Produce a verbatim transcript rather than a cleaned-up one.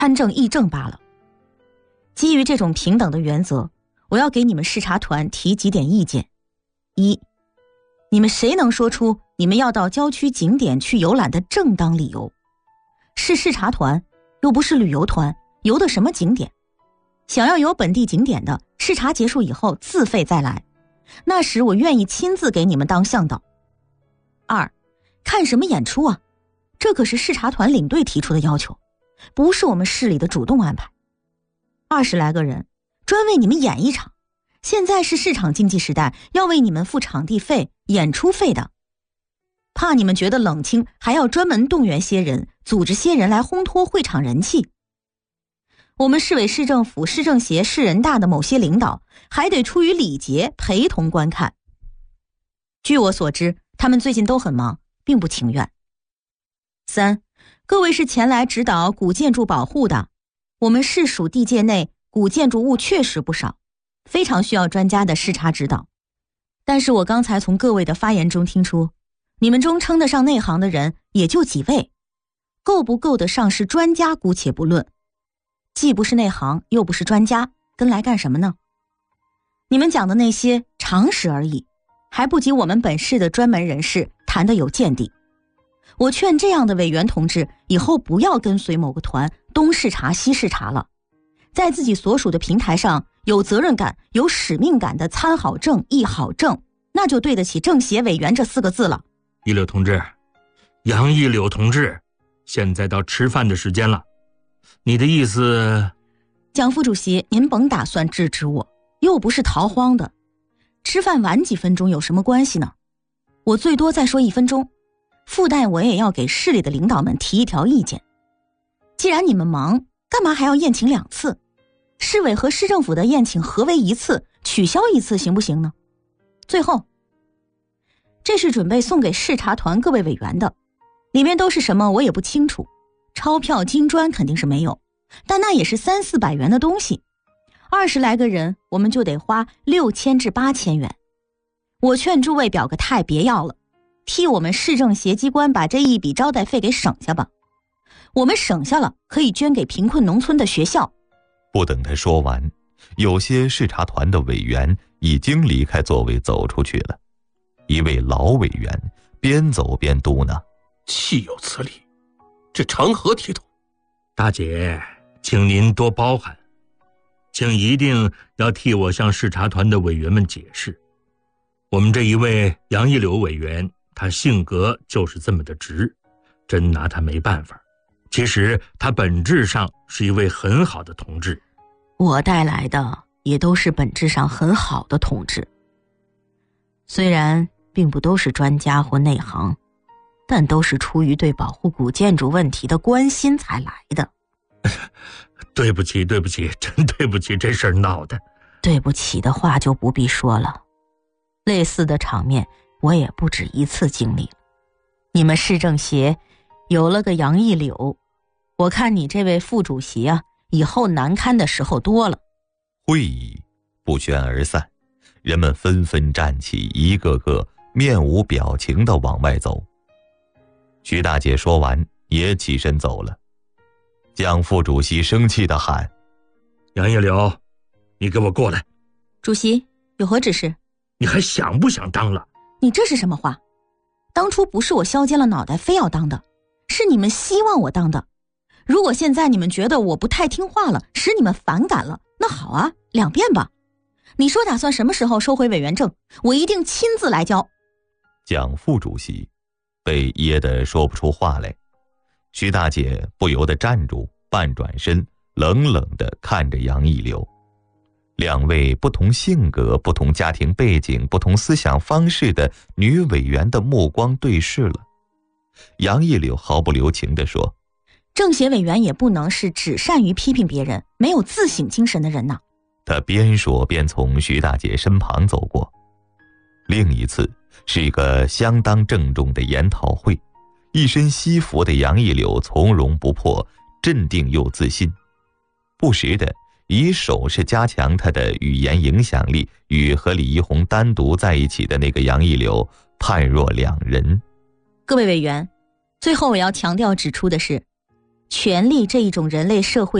参政议政罢了。基于这种平等的原则，我要给你们视察团提几点意见。一，你们谁能说出你们要到郊区景点去游览的正当理由？是视察团，又不是旅游团，游的什么景点？想要游本地景点的，视察结束以后自费再来，那时我愿意亲自给你们当向导。二，看什么演出啊？这可是视察团领队提出的要求，不是我们市里的主动安排。二十来个人，专为你们演一场。现在是市场经济时代，要为你们付场地费、演出费的。怕你们觉得冷清，还要专门动员些人，组织些人来烘托会场人气。我们市委市政府、市政协、市人大的某些领导，还得出于礼节陪同观看。据我所知，他们最近都很忙，并不情愿。三，各位是前来指导古建筑保护的，我们市属地界内古建筑物确实不少，非常需要专家的视察指导。但是我刚才从各位的发言中听出，你们中称得上内行的人也就几位，够不够得上是专家姑且不论，既不是内行又不是专家，跟来干什么呢？你们讲的那些常识而已，还不及我们本市的专门人士谈得有见地。我劝这样的委员同志以后不要跟随某个团东视察西视察了，在自己所属的平台上有责任感、有使命感的参好政、议好政，那就对得起政协委员这四个字了。 一柳同志，杨一柳同志，现在到吃饭的时间了，你的意思？ 蒋副主席，您甭打算制止我，又不是逃荒的，吃饭晚几分钟有什么关系呢？我最多再说一分钟，附带我也要给市里的领导们提一条意见。既然你们忙，干嘛还要宴请两次？市委和市政府的宴请合为一次，取消一次行不行呢？最后，这是准备送给视察团各位委员的，里面都是什么我也不清楚，钞票金砖肯定是没有，但那也是三四百元的东西，二十来个人我们就得花六千至八千元。我劝诸位表个态，别要了，替我们市政协机关把这一笔招待费给省下吧。我们省下了，可以捐给贫困农村的学校。 不等他说完，有些视察团的委员已经离开座位走出去了。一位老委员边走边嘟囔： 岂有此理，这成何体统？ 大姐，请您多包涵，请一定要替我向视察团的委员们解释。我们这一位杨一柳委员，他性格就是这么的直，真拿他没办法。其实他本质上是一位很好的同志。 我带来的也都是本质上很好的同志，虽然并不都是专家或内行，但都是出于对保护古建筑问题的关心才来的。 对不起对不起，真对不起，这事儿闹的。 对不起的话就不必说了，类似的场面我也不止一次经历了。你们市政协有了个杨一柳，我看你这位副主席啊，以后难堪的时候多了。 会议不宣而散，人们纷纷站起，一个个面无表情地往外走。徐大姐说完也起身走了。蒋副主席生气地喊： 杨一柳，你给我过来。 主席，有何指示？ 你还想不想当了？ 你这是什么话？当初不是我削尖了脑袋非要当的，是你们希望我当的。如果现在你们觉得我不太听话了，使你们反感了，那好啊，两遍吧。你说打算什么时候收回委员证？我一定亲自来交。 蒋副主席被噎得说不出话来，徐大姐不由得站住，半转身，冷冷地看着杨一柳。两位不同性格、不同家庭背景、不同思想方式的女委员的目光对视了。杨一柳毫不留情地说： 政协委员也不能是只善于批评别人、没有自省精神的人呐。 他边说边从徐大姐身旁走过。另一次是一个相当郑重的研讨会，一身西服的杨一柳从容不迫，镇定又自信，不时的以手势加强他的语言影响力，与和李一红单独在一起的那个杨一柳判若两人。 各位委员，最后我要强调指出的是， 权力这一种人类社会